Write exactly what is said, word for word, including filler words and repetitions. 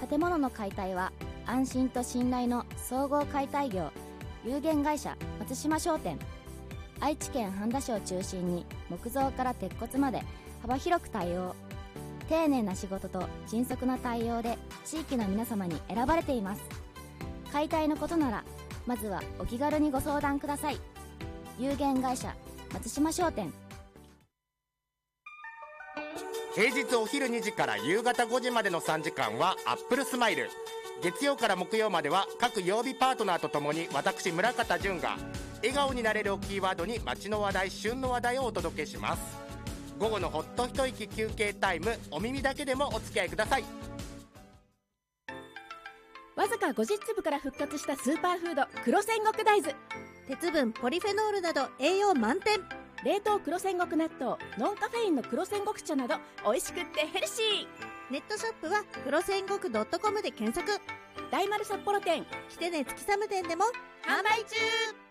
建物の解体は安心と信頼の総合解体業有限会社松島商店。愛知県半田市を中心に木造から鉄骨まで幅広く対応。丁寧な仕事と迅速な対応で地域の皆様に選ばれています。解体のことならまずはお気軽にご相談ください。有限会社松島商店。 平日お昼にじから夕方ごじまでのさんじかんはアップルスマイル。月曜から木曜までは各曜日パートナーとともに私村方淳が笑顔になれるをキーワードに街の話題、旬の話題をお届けします。午後のほっと一息休憩タイム、お耳だけでもお付き合いください。 わずかごじゅっつぶから復活したスーパーフード黒戦国大豆。 鉄分、ポリフェノールなど栄養満点。 冷凍黒戦国納豆、ノンカフェインの黒戦国茶など美味しくってヘルシー。 ネットショップは黒戦国 .com で検索。 大丸札幌店、 してね月寒店でも販売中。